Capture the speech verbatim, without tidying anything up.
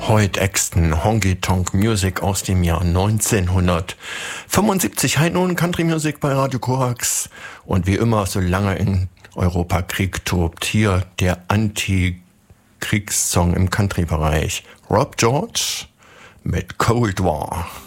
Hoyt Axton, Honky Tonk Music aus dem Jahr neunzehnhundertfünfundsiebzig. Heute nun Country Music bei Radio Korax. Und wie immer, solange in Europa Krieg tobt, hier der Anti-Kriegssong im Country-Bereich. Rob George mit Cold War.